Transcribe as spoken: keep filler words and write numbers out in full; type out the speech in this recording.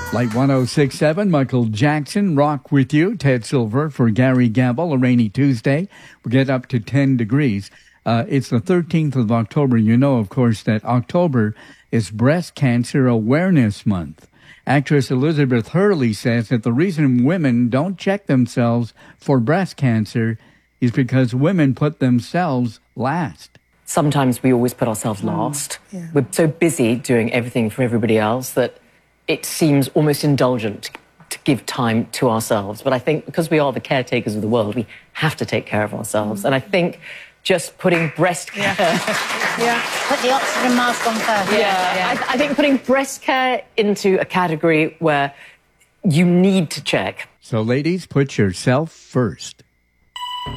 Light one oh six point seven, Michael Jackson, Rock With You. Ted Silver for Gary Gamble. A rainy Tuesday. We'll get up to ten degrees. Uh, it's the thirteenth of October. You know, of course, that October is Breast Cancer Awareness Month. Actress Elizabeth Hurley says that the reason women don't check themselves for breast cancer is because women put themselves last. Sometimes we always put ourselves last. Mm, yeah. We're so busy doing everything for everybody else that it seems almost indulgent to give time to ourselves. But I think because we are the caretakers of the world, we have to take care of ourselves. Mm. And I think just putting breast care... Yeah. yeah. Put the oxygen mask on first. Yeah, yeah. I, I think putting breast care into a category where you need to check. So, ladies, put yourself first.